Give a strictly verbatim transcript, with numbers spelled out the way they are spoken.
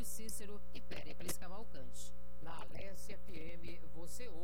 Cícero e Péricles Cavalcante. Na Alesse F M, você ouve